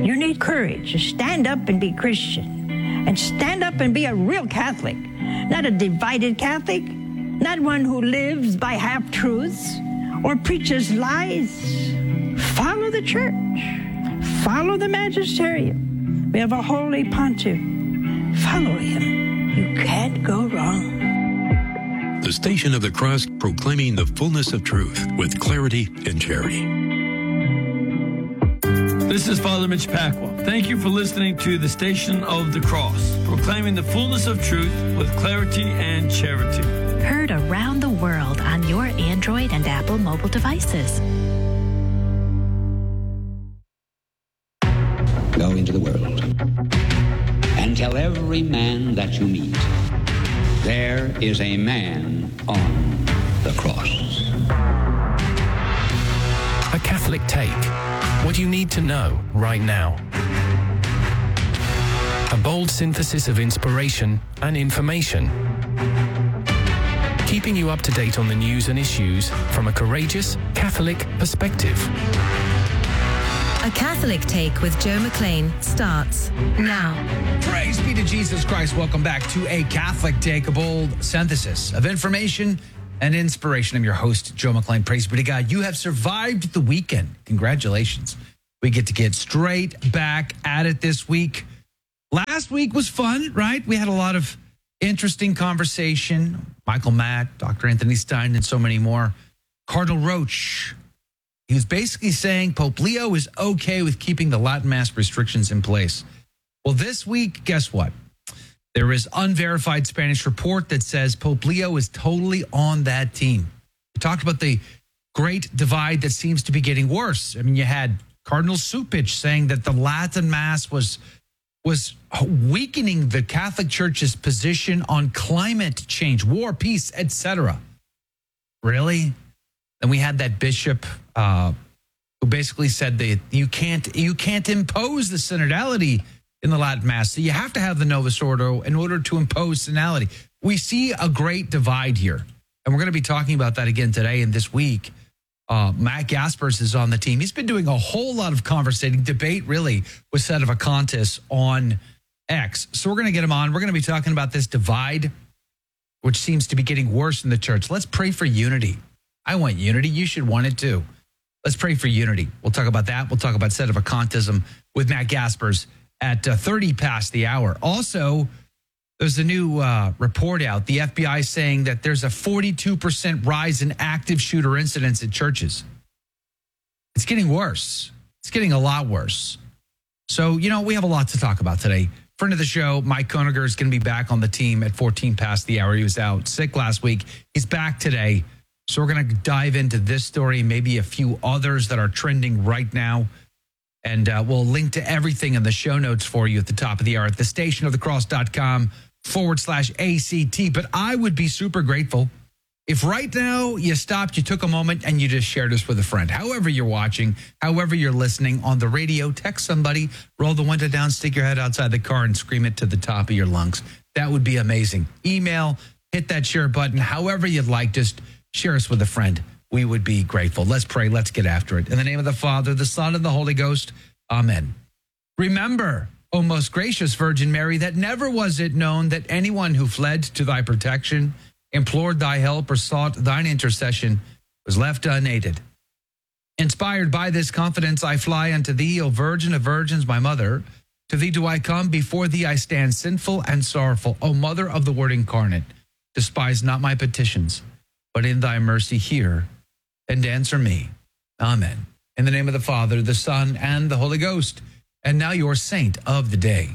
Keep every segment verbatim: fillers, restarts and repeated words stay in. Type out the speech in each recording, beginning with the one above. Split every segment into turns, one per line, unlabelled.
You need courage to stand up and be Christian, and stand up and be a real Catholic, not a divided Catholic, not one who lives by half-truths or preaches lies. Follow the church. Follow the magisterium. We have a holy pontiff. Follow him. You can't go wrong.
The Station of the Cross, proclaiming the fullness of truth with clarity and charity.
This is Father Mitch Pacwa. Thank you for listening to the Station of the Cross, proclaiming the fullness of truth with clarity and charity.
Heard around the world on your Android and Apple mobile devices.
Go into the world and tell every man that you meet, there is a man on the cross.
A Catholic Take. What you need to know right now. A bold synthesis of inspiration and information. Keeping you up to date on the news and issues from a courageous Catholic perspective.
A Catholic Take with Joe McLean starts now.
Praise be to Jesus Christ. Welcome back to A Catholic Take, a bold synthesis of information and inspiration. I'm your host, Joe McLean. Praise be to God. You have survived the weekend. Congratulations. We get to get straight back at it this week. Last week was fun, right? We had a lot of interesting conversation. Michael Matt, Doctor Anthony Stein, and so many more. Cardinal Roach, he was basically saying Pope Leo is okay with keeping the Latin Mass restrictions in place. Well, this week, guess what? There is unverified Spanish report that says Pope Leo is totally on that team. We talked about the great divide that seems to be getting worse. I mean, you had Cardinal Cupich saying that the Latin Mass was was weakening the Catholic Church's position on climate change, war, peace, et cetera. Really? Then we had that bishop uh, who basically said that you can't you can't impose the synodality in the Latin Mass. So you have to have the Novus Ordo in order to impose synodality. We see a great divide here. And we're going to be talking about that again today and this week. Uh, Matt Gaspers is on the team. He's been doing a whole lot of conversating, debate really, with Sedevacantis on X. So we're going to get him on. We're going to be talking about this divide, which seems to be getting worse in the church. Let's pray for unity. I want unity. You should want it too. Let's pray for unity. We'll talk about that. We'll talk about Sedevacantism with Matt Gaspers at uh, thirty past the hour. Also, there's a new uh, report out. The F B I saying that there's a forty-two percent rise in active shooter incidents at churches. It's getting worse. It's getting a lot worse. So, you know, we have a lot to talk about today. Friend of the show, Mike Koniger, is going to be back on the team at fourteen past the hour. He was out sick last week. He's back today. So we're going to dive into this story, maybe a few others that are trending right now. And uh, we'll link to everything in the show notes for you at the top of the hour at thestationofthecross.com forward slash ACT. But I would be super grateful if right now you stopped, you took a moment, and you just shared us with a friend. However you're watching, however you're listening on the radio, text somebody, roll the window down, stick your head outside the car, and scream it to the top of your lungs. That would be amazing. Email, hit that share button, however you'd like. Just share us with a friend. We would be grateful. Let's pray. Let's get after it. In the name of the Father, the Son, and the Holy Ghost. Amen. Remember, O most gracious Virgin Mary, that never was it known that anyone who fled to thy protection, implored thy help, or sought thine intercession was left unaided. Inspired by this confidence, I fly unto thee, O Virgin of Virgins, my mother. To thee do I come, before thee I stand sinful and sorrowful. O Mother of the Word incarnate, despise not my petitions, but in thy mercy hear and answer me. Amen. In the name of the Father, the Son, and the Holy Ghost. And now your saint of the day.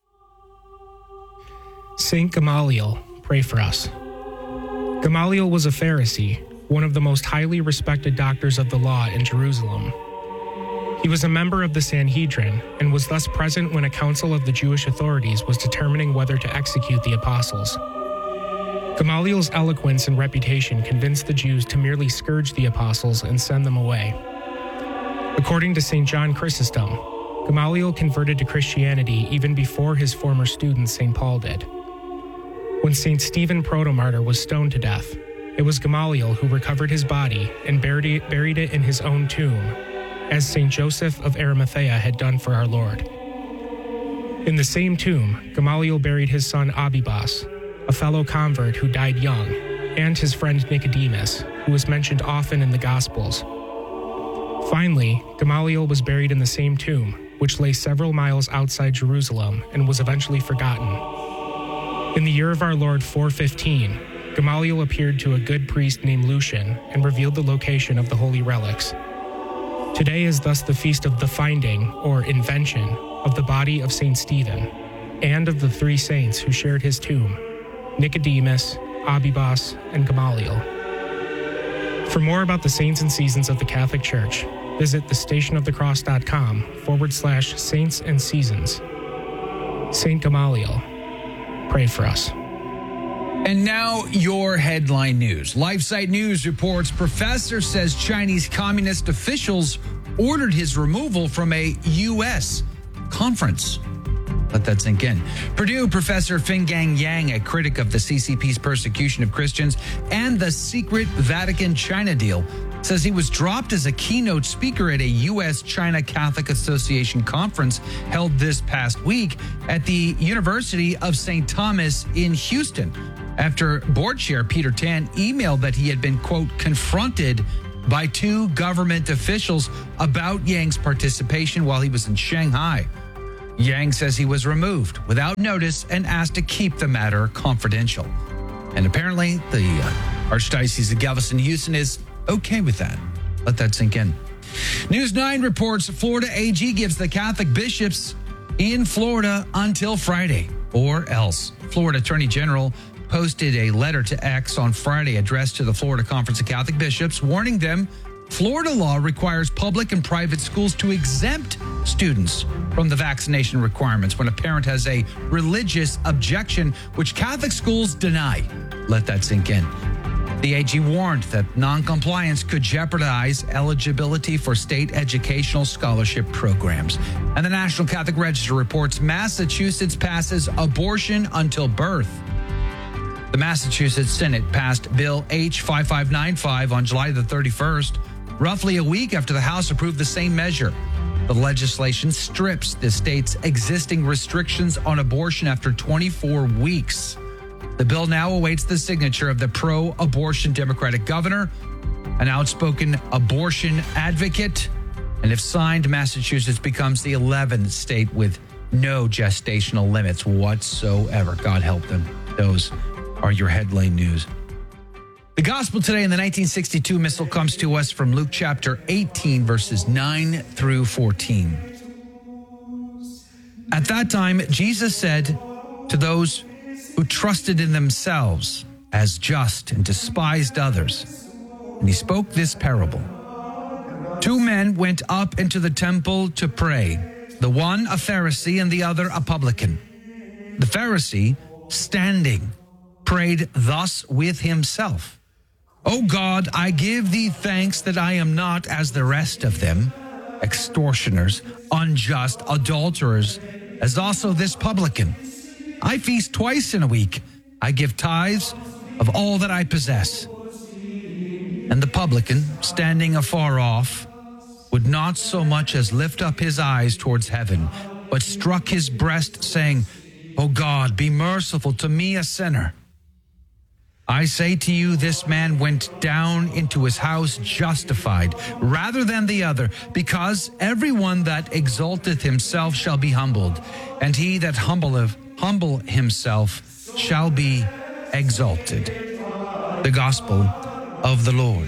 Saint Gamaliel, pray for us. Gamaliel was a Pharisee, one of the most highly respected doctors of the law in Jerusalem. He was a member of the Sanhedrin and was thus present when a council of the Jewish authorities was determining whether to execute the apostles. Gamaliel's eloquence and reputation convinced the Jews to merely scourge the apostles and send them away. According to Saint John Chrysostom, Gamaliel converted to Christianity even before his former student Saint Paul did. When Saint Stephen Protomartyr was stoned to death, it was Gamaliel who recovered his body and buried it, buried it in his own tomb, as Saint Joseph of Arimathea had done for our Lord. In the same tomb, Gamaliel buried his son Abibas, a fellow convert who died young, and his friend Nicodemus, who was mentioned often in the Gospels. Finally, Gamaliel was buried in the same tomb, which lay several miles outside Jerusalem and was eventually forgotten. In the year of our Lord four fifteen, Gamaliel appeared to a good priest named Lucian and revealed the location of the holy relics. Today is thus the feast of the finding, or invention, of the body of Saint Stephen, and of the three saints who shared his tomb, Nicodemus, Abibas, and Gamaliel. For more about the saints and seasons of the Catholic Church, visit thestationofthecross.com forward slash saints and seasons. Saint Gamaliel, pray for us.
And now your headline news. LifeSite News reports professor says Chinese communist officials ordered his removal from a U S conference. Let that sink in. Purdue professor Fenggang Yang, a critic of the C C P's persecution of Christians and the secret Vatican-China deal, says he was dropped as a keynote speaker at a U S China Catholic Association conference held this past week at the University of Saint Thomas in Houston, after board chair Peter Tan emailed that he had been, quote, confronted by two government officials about Yang's participation while he was in Shanghai. Yang says he was removed without notice and asked to keep the matter confidential. And apparently the uh, Archdiocese of Galveston-Houston is okay with that. Let that sink in. News nine reports Florida A G gives the Catholic bishops in Florida until Friday, or else. Florida Attorney General posted a letter to X on Friday addressed to the Florida Conference of Catholic Bishops, warning them Florida law requires public and private schools to exempt students from the vaccination requirements when a parent has a religious objection, which Catholic schools deny. Let that sink in. The A G warned that noncompliance could jeopardize eligibility for state educational scholarship programs. And the National Catholic Register reports Massachusetts passes abortion until birth. The Massachusetts Senate passed Bill H fifty-five ninety-five on July the thirty-first, roughly a week after the House approved the same measure. The legislation strips the state's existing restrictions on abortion after twenty-four weeks. The bill now awaits the signature of the pro-abortion Democratic governor, an outspoken abortion advocate, and if signed, Massachusetts becomes the eleventh state with no gestational limits whatsoever. God help them. Those are your headline news. The gospel today in the nineteen sixty-two missal comes to us from Luke chapter eighteen, verses nine through fourteen. At that time, Jesus said to those who trusted in themselves as just and despised others, and he spoke this parable. Two men went up into the temple to pray, the one a Pharisee and the other a publican. The Pharisee, standing, prayed thus with himself, O God, I give thee thanks that I am not as the rest of them, extortioners, unjust, adulterers, as also this publican. I feast twice in a week. I give tithes of all that I possess. And the publican, standing afar off, would not so much as lift up his eyes towards heaven, but struck his breast, saying, O God, be merciful to me, a sinner. I say to you, this man went down into his house justified rather than the other, because everyone that exalteth himself shall be humbled, and he that humbleth humble himself shall be exalted. The gospel of the Lord.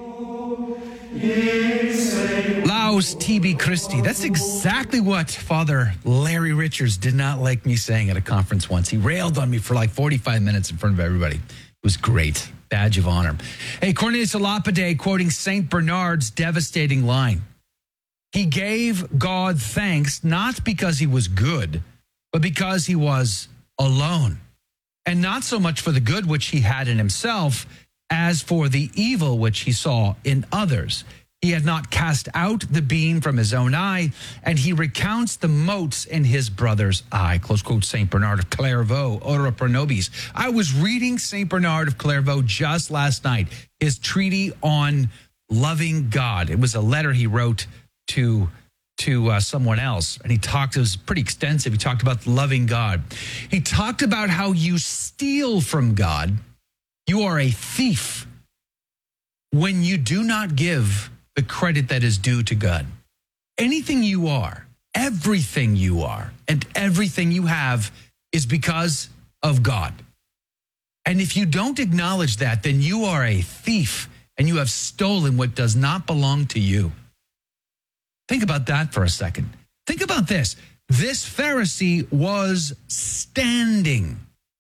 Laus tibi Christi. That's exactly what Father Larry Richards did not like me saying at a conference once. He railed on me for like forty-five minutes in front of everybody. It was great. Badge of honor. Hey, Cornelius a Lapide quoting Saint Bernard's devastating line. He gave God thanks not because he was good, but because he was alone. And not so much for the good which he had in himself as for the evil which he saw in others. He had not cast out the beam from his own eye, and he recounts the motes in his brother's eye. Close quote, Saint Bernard of Clairvaux, Ora pro nobis. I was reading Saint Bernard of Clairvaux just last night, his treatise on loving God. It was a letter he wrote to to uh, someone else, and he talked, it was pretty extensive. He talked about loving God. He talked about how you steal from God. You are a thief when you do not give the credit that is due to God. Anything you are, everything you are, and everything you have is because of God. And if you don't acknowledge that, then you are a thief and you have stolen what does not belong to you. Think about that for a second. Think about this. This Pharisee was standing.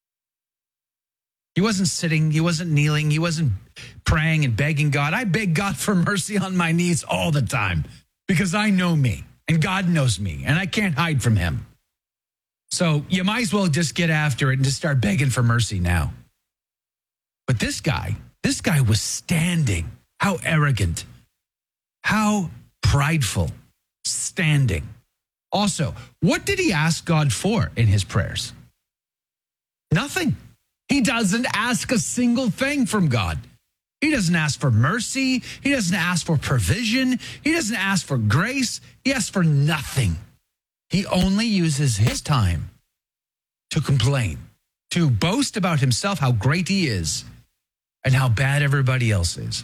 He wasn't sitting. He wasn't kneeling. He wasn't praying and begging God. I beg God for mercy on my knees all the time because I know me and God knows me and I can't hide from him. So you might as well just get after it and just start begging for mercy now. But this guy, this guy was standing. How arrogant. How prideful. Standing. Also, what did he ask God for in his prayers? Nothing. He doesn't ask a single thing from God. He doesn't ask for mercy. He doesn't ask for provision. He doesn't ask for grace. He asks for nothing. He only uses his time to complain, to boast about himself, how great he is, and how bad everybody else is.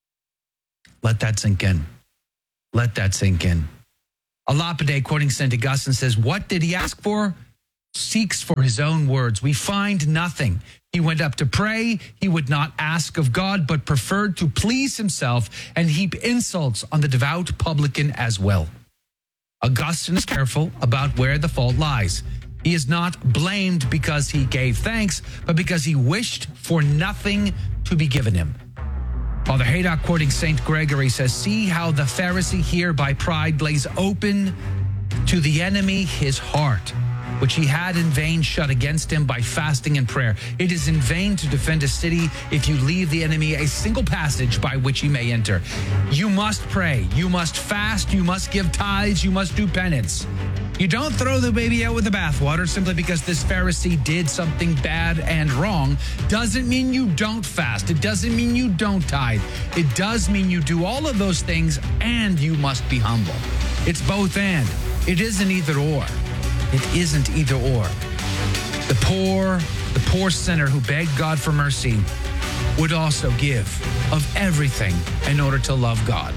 Let that sink in. Let that sink in. A Lapide, quoting Saint Augustine, says, what did he ask for? Seeks for his own words. We find nothing. He went up to pray. He would not ask of God, but preferred to please himself and heap insults on the devout publican as well. Augustine is careful about where the fault lies. He is not blamed because he gave thanks, but because he wished for nothing to be given him. Father Haydock, quoting Saint Gregory, says, see how the Pharisee here by pride lays open to the enemy his heart, which he had in vain shut against him by fasting and prayer. It is in vain to defend a city if you leave the enemy a single passage by which he may enter. You must pray, you must fast, you must give tithes, you must do penance. You don't throw the baby out with the bathwater simply because this Pharisee did something bad and wrong. Doesn't mean you don't fast. It doesn't mean you don't tithe. It does mean you do all of those things and you must be humble. It's both and. It isn't either or. It isn't either or. The poor, the poor sinner who begged God for mercy would also give of everything in order to love God.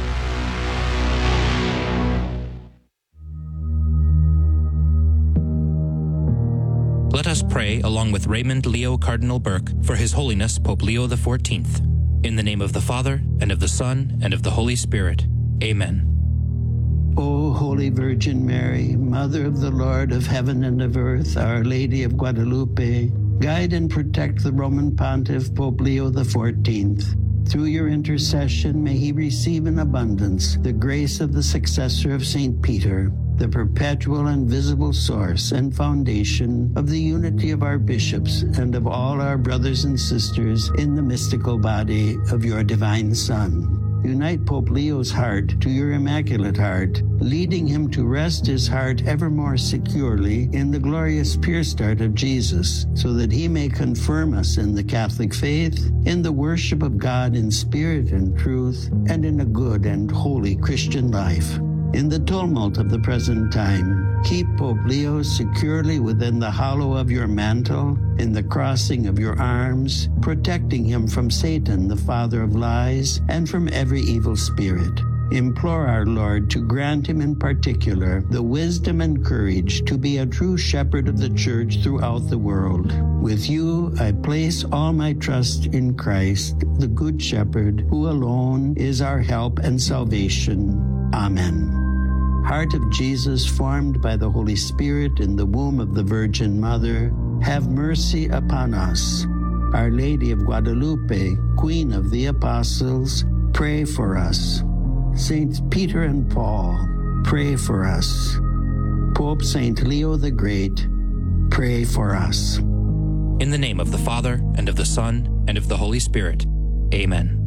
Let us pray along with Raymond Leo Cardinal Burke for His Holiness Pope Leo the fourteenth. In the name of the Father, and of the Son, and of the Holy Spirit. Amen.
O Holy Virgin Mary, Mother of the Lord of heaven and of earth, Our Lady of Guadalupe, guide and protect the Roman Pontiff Pope Leo the fourteenth. Through your intercession, may he receive in abundance the grace of the successor of Saint Peter, the perpetual and visible source and foundation of the unity of our bishops and of all our brothers and sisters in the mystical body of your divine Son. Unite Pope Leo's heart to your Immaculate Heart, leading him to rest his heart ever more securely in the glorious pure start of Jesus, so that he may confirm us in the Catholic faith, in the worship of God in spirit and truth, and in a good and holy Christian life. In the tumult of the present time, keep Pope Leo securely within the hollow of your mantle, in the crossing of your arms, protecting him from Satan, the father of lies, and from every evil spirit. Implore our Lord to grant him in particular the wisdom and courage to be a true shepherd of the church throughout the world. With you, I place all my trust in Christ, the Good Shepherd, who alone is our help and salvation. Amen. Heart of Jesus, formed by the Holy Spirit in the womb of the Virgin Mother, have mercy upon us. Our Lady of Guadalupe, Queen of the Apostles, pray for us. Saints Peter and Paul, pray for us. Pope Saint Leo the Great, pray for us.
In the name of the Father, and of the Son, and of the Holy Spirit. Amen.